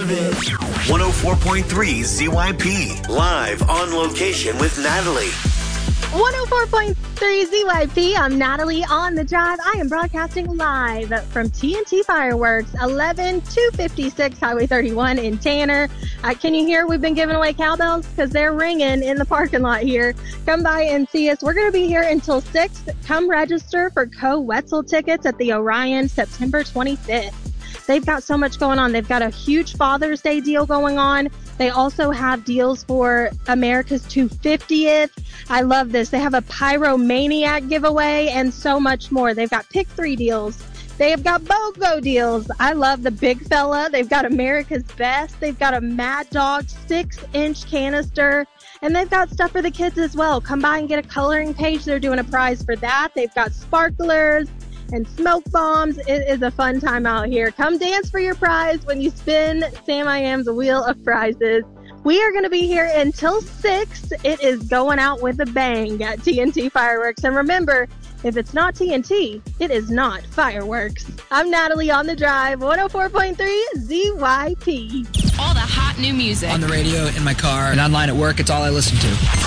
believe it. 104.3 ZYP. Live on location with Natalie. 104.3 ZYP. I'm Natalie on the drive. I am broadcasting live from TNT Fireworks, 11256 Highway 31 in Tanner. Can you hear we've been giving away cowbells? Because they're ringing in the parking lot here. Come by and see us. We're going to be here until 6. Come register for Co-Wetzel tickets at the Orion September 25th. They've got so much going on. They've got a huge Father's Day deal going on. They also have deals for America's 250th. I love this. They have a Pyromaniac giveaway and so much more. They've got Pick 3 deals. They have got BOGO deals. I love the big fella. They've got America's Best. They've got a Mad Dog 6-inch canister. And they've got stuff for the kids as well. Come by and get a coloring page. They're doing a prize for that. They've got sparklers and smoke bombs. It is a fun time out here. Come dance for your prize when you spin Sam I Am's Wheel of Prizes. We are going to be here until 6. It is going out with a bang at TNT Fireworks. And remember, if it's not TNT, it is not fireworks. I'm Natalie on the drive, 104.3 ZYP. All the hot new music. On the radio, in my car, and online at work, it's all I listen to.